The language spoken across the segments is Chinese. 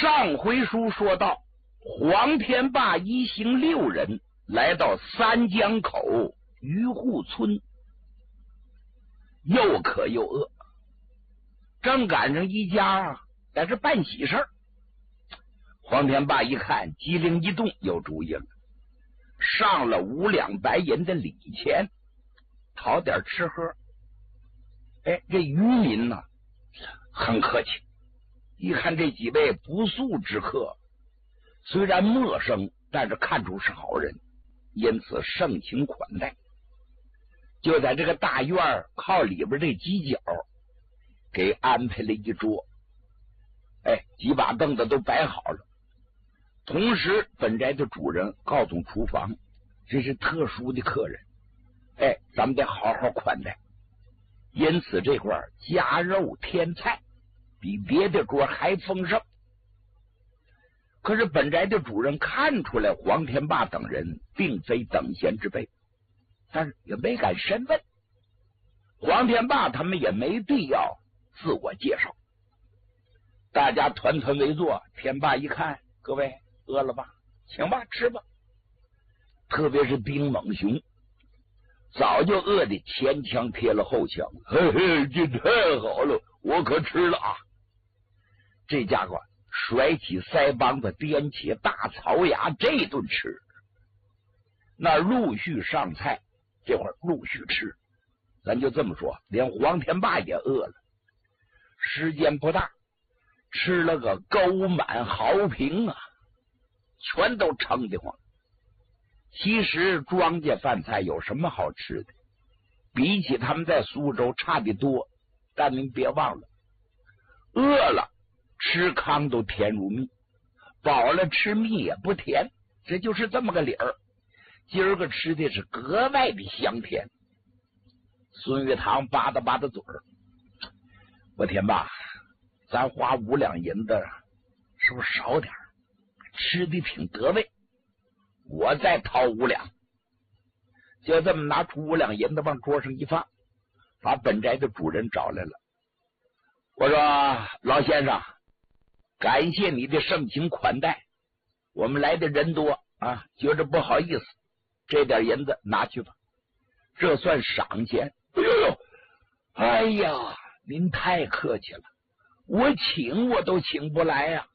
上回书说到，黄天霸一行6人来到三江口渔户村，又渴又饿，正赶上一家在这办喜事儿。黄天霸一看，机灵一动，有主意了，上了5两白银的礼钱，讨点吃喝。这渔民呢很客气，一看这几位不速之客，虽然陌生，但是看出是好人，因此盛情款待。就在这个大院靠里边这犄角给安排了一桌，几把凳子都摆好了。同时本宅的主人告诉厨房，这是特殊的客人，咱们得好好款待。因此这块加肉添菜比别的桌还丰盛。可是本宅的主人看出来黄天霸等人并非等闲之辈，但是也没敢深问。黄天霸他们也没必要自我介绍。大家团团围坐，天霸一看，各位饿了吧，请吧，吃吧。特别是丁猛雄，早就饿得前腔贴了后腔，嘿嘿，这太好了，我可吃了啊！这家伙甩起腮帮子，掂起大槽牙，这顿吃。那陆续上菜，这会儿陆续吃，咱就这么说，连黄天霸也饿了。时间不大，吃了个沟满壕平啊，全都撑得慌。其实庄稼饭菜有什么好吃的？比起他们在苏州差得多，但您别忘了，饿了吃糠都甜如蜜，饱了吃蜜也不甜，这就是这么个理儿。今儿个吃的是格外的香甜。孙玉堂吧嗒吧嗒嘴儿，我天霸，咱花5两银子是不是少点？吃的挺得味，我再掏5两。就这么拿出5两银子往桌上一放，把本宅的主人找来了。我说老先生，感谢你的盛情款待，我们来的人多啊，觉着不好意思，这点银子拿去吧，这算赏钱。哎呀，您太客气了，我请我都请不来呀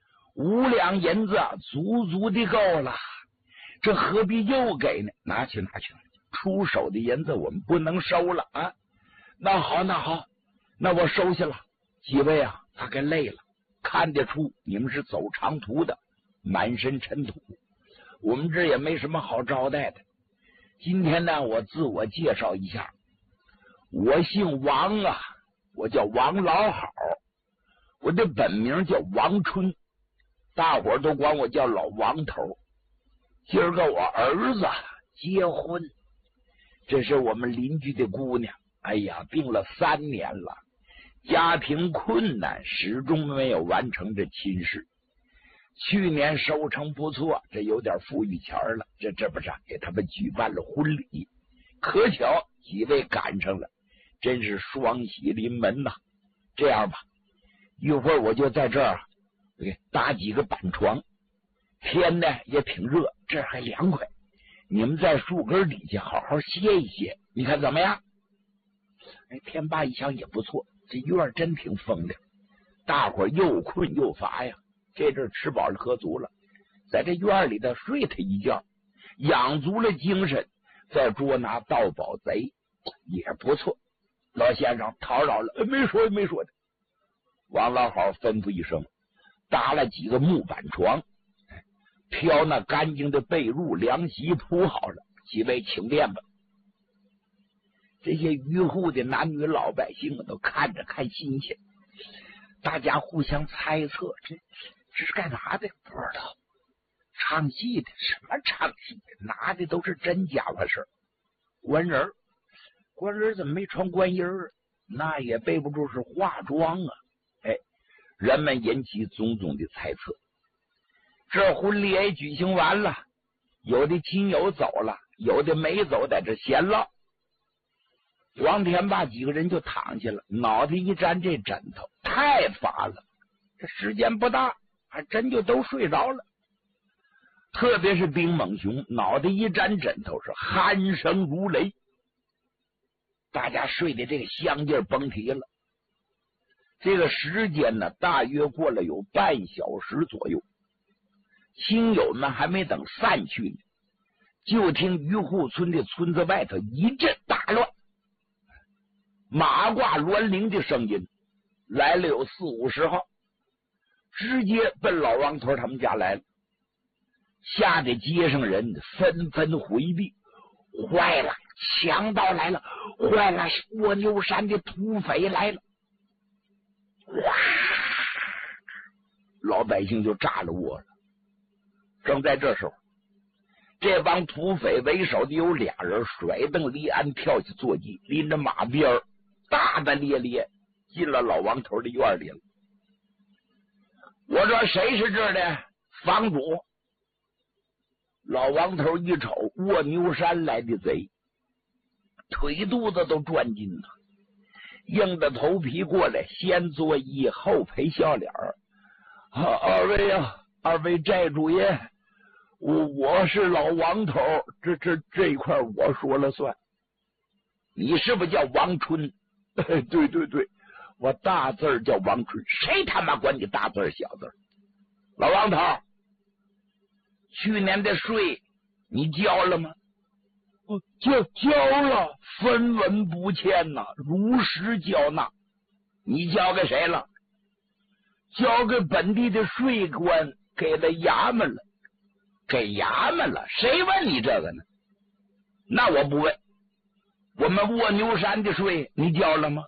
，5两银子足足的够了，这何必又给呢？拿去拿去，出手的银子我们不能收了啊！那好那好，那我收下了。几位啊，大概累了，看得出你们是走长途的，满身尘土，我们这也没什么好招待的。今天呢，我自我介绍一下，我姓王啊，我叫王老好，我的本名叫王春，大伙都管我叫老王头。今儿个我儿子结婚，这是我们邻居的姑娘，哎呀，病了3年了，家庭困难，始终没有完成这亲事。去年收成不错，这有点富裕钱了，这不是给他们举办了婚礼，可巧几位赶上了，真是双喜临门呐。这样吧，一会儿我就在这儿给搭几个板床，天呢也挺热，这儿还凉快，你们在树根底下好好歇一歇，你看怎么样？天霸一想也不错，这院真挺风凉，大伙又困又乏呀，这阵吃饱了喝足了，在这院里头睡他一觉，养足了精神，再捉拿盗宝贼也不错。老先生叨扰了，没说的。王老好吩咐一声，搭了几个木板床，挑那干净的被褥凉席铺好了，几位请便吧。这些渔户的男女老百姓都看着看新鲜，大家互相猜测，这是干啥的？不知道。唱戏的？什么唱戏的？拿的都是真家伙事儿。官人怎么没穿官衣儿？那也备不住是化妆啊！人们引起种种的猜测。这婚礼也举行完了，有的亲友走了，有的没走，在这闲唠。王天霸几个人就躺下了，脑袋一沾这枕头，太乏了。这时间不大， 还真就都睡着了。特别是丁猛雄，脑袋一沾枕头是鼾声如雷，大家睡的这个香劲甭提了。这个时间呢，大约过了有半小时左右，亲友们还没等散去呢，就听渔户村的村子外头一阵大乱，马挂銮铃的声音来了有40-50号，直接奔老王头他们家来了，吓得街上人纷纷回避。坏了，强盗来了！坏了，蜗牛山的土匪来了！哇！老百姓就炸了窝了。正在这时候，这帮土匪为首的有俩人甩蹬离鞍，跳起坐骑，拎着马鞭，大大咧咧进了老王头的院里了。我说谁是这的房主？老王头一瞅，蜗牛山来的贼，腿肚子都转筋了，硬着头皮过来，先作揖后赔笑脸二位啊，二位寨主爷，我是老王头，这一块我说了算。你是不是叫王春？对对对，我大字叫王春，谁他妈管你大字小字？老王头，去年的税你交了吗？交了，分文不欠呐，如实交纳。你交给谁了？交给本地的税官，给了衙门了。给衙门了？谁问你这个呢？那我不问。我们蜗牛山的税你交了吗？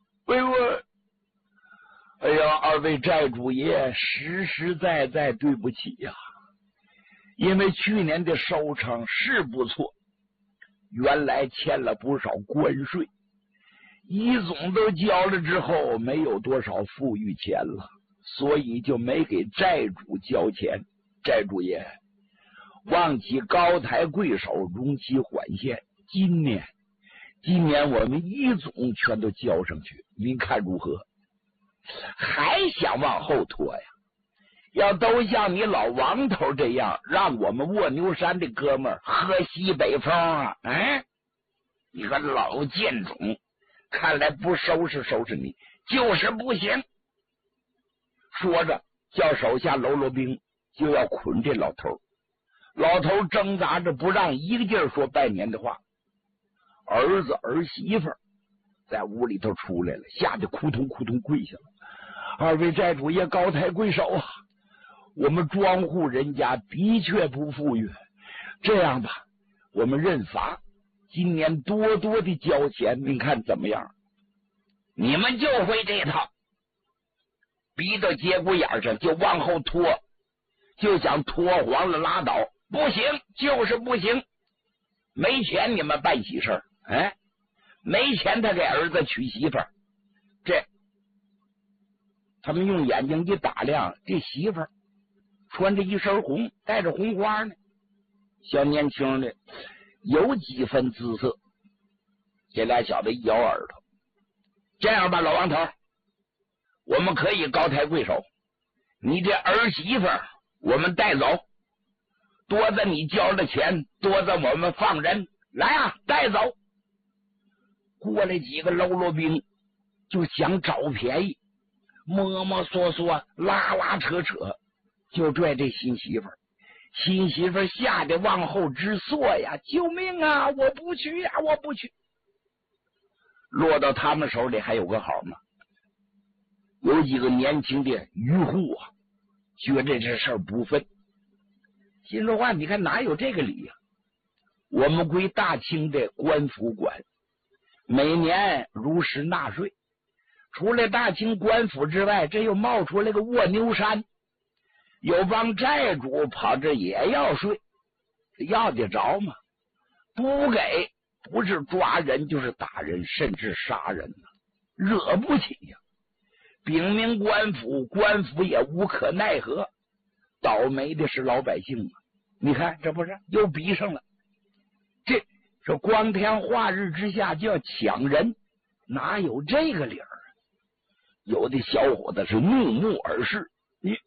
哎呀，二位寨主爷，实实在在对不起呀，因为去年的收成是不错，原来欠了不少关税，一总都交了之后，没有多少富裕钱了，所以就没给寨主交钱。寨主爷，望其高抬贵手，容其缓线。今年我们一总全都交上去，您看如何？还想往后拖呀？要都像你老王头这样，让我们蜗牛山的哥们儿喝西北风啊！你个老贱种，看来不收拾收拾你就是不行。说着，叫手下喽啰兵就要捆这老头。老头挣扎着不让，一个劲儿说拜年的话。儿子儿媳妇在屋里头出来了，吓得扑通扑通跪下了。二位寨主爷高抬贵手啊！我们庄户人家的确不富裕，这样吧，我们认罚，今年多多的交钱，您看怎么样？你们就会这套，逼到节骨眼上就往后拖，就想拖黄了拉倒，不行，就是不行。没钱你们办喜事没钱他给儿子娶媳妇儿，这他们用眼睛一打量，这媳妇儿穿着一身红，带着红花呢，小年轻的有几分姿色。这俩小子一摇耳朵，这样吧，老王头，我们可以高抬贵手，你这儿媳妇儿我们带走，多的你交了钱，多的我们放人，来啊，带走。过来几个喽啰兵就想找便宜，摸摸索索，拉拉扯扯，就拽这新媳妇儿。新媳妇儿吓得往后直缩呀，救命啊，我不去呀，我不去。落到他们手里还有个好吗？有几个年轻的渔户啊，觉得这事儿不分，心说话，你看哪有这个理呀？我们归大清的官府管，每年如实纳税，除了大清官府之外，这又冒出来个蜗牛山，有帮寨主跑这也要税，要得着吗？不给，不是抓人就是打人，甚至杀人呢，惹不起呀。禀明官府，官府也无可奈何，倒霉的是老百姓啊！你看这不是又逼上了，这光天化日之下就要抢人，哪有这个理儿？有的小伙子是怒目而视，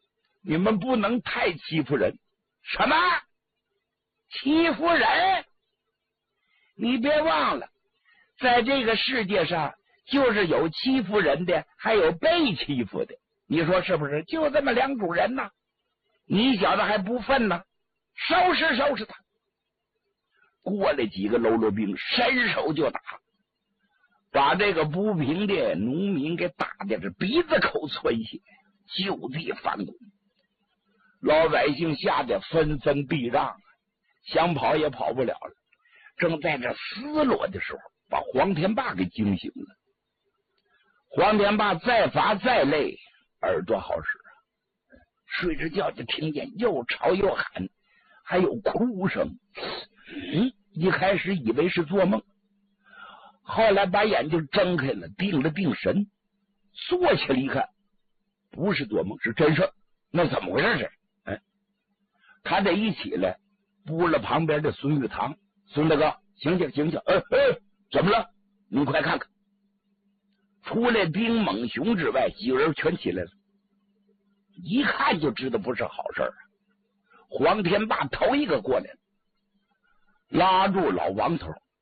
你们不能太欺负人。什么？欺负人？你别忘了，在这个世界上，就是有欺负人的，还有被欺负的。你说是不是？就这么两种人呢？你小子还不忿呢？收拾收拾他！过来几个喽啰兵，伸手就打，把这个不平的农民给打的是鼻子口窜血，就地翻滚。老百姓吓得纷纷避让，想跑也跑不了了。正在这厮落的时候，把黄天霸给惊醒了。黄天霸再乏再累，耳朵好使啊，睡着觉就听见又吵又喊，还有哭声。一开始以为是做梦，后来把眼睛睁开了，定了定神，坐起来一看，不是做梦，是真事。那怎么回事？他这一起来，拨了旁边的孙玉堂：“孙大哥，醒醒醒醒！怎么了？你快看看！”除了丁猛雄之外，几个人全起来了，一看就知道不是好事。黄天霸头一个过来了，拉住老王头：“